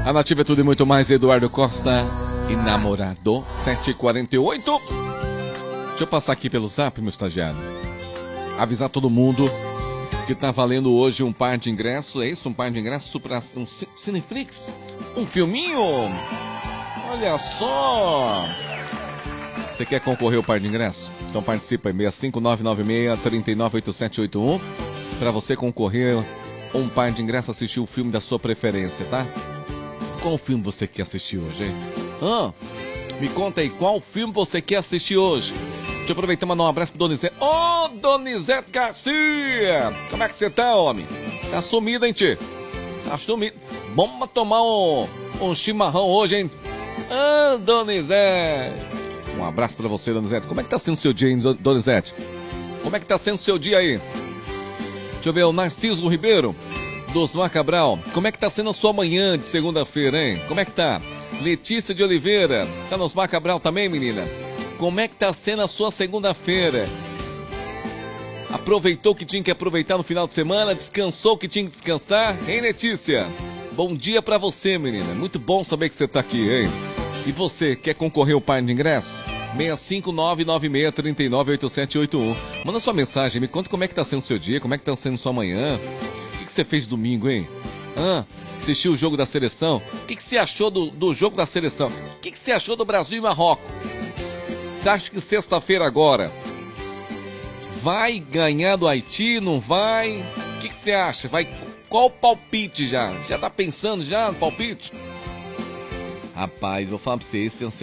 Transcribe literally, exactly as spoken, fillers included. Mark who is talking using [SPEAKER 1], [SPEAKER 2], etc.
[SPEAKER 1] A Nativa é tudo e muito mais. Eduardo Costa e Namorado, sete e quarenta e oito. Deixa eu passar aqui pelo zap, meu estagiário. Avisar todo mundo que tá valendo hoje um par de ingressos. É isso? Um par de ingressos para um Cineflix? Um filminho? Olha só! Você quer concorrer ao par de ingressos? Então participa aí, seis cinco nove nove seis, três nove oito sete oito um. Para você concorrer a um par de ingressos, assistir o filme da sua preferência, tá? Qual filme você quer assistir hoje, hein? Ah, me conta aí, qual filme você quer assistir hoje? Deixa eu aproveitar e mandar um abraço pro Donizete. Ô, oh, Donizete Garcia! Como é que você tá, homem? Tá sumido, hein, tio? Tá sumido. Vamos tomar um, um chimarrão hoje, hein? Ah, Donizete! Um abraço pra você, Donizete. Como é que tá sendo o seu dia, hein, Donizete? Como é que tá sendo o seu dia aí? Deixa eu ver, o Narciso Ribeiro, do Osmar Cabral. Como é que tá sendo a sua manhã de segunda-feira, hein? Como é que tá? Letícia de Oliveira, tá no Osmar Cabral também, menina? Como é que tá sendo a sua segunda-feira? Aproveitou o que tinha que aproveitar no final de semana? Descansou o que tinha que descansar? Hein, Letícia? Bom dia pra você, menina. Muito bom saber que você tá aqui, hein? E você, quer concorrer ao par de ingressos? seis cinco nove nove seis, três nove oito sete oito um. Manda sua mensagem, me conta como é que tá sendo o seu dia, como é que tá sendo sua manhã. O que, que você fez domingo, hein? Ah, assistiu o jogo da seleção? O que, que você achou do, do jogo da seleção? O que, que você achou do Brasil e Marrocos? Você acha que sexta-feira agora vai ganhar do Haiti, não vai? O que, que você acha? Vai, qual o palpite já? Já tá pensando já no palpite? Rapaz, vou falar pra você, esse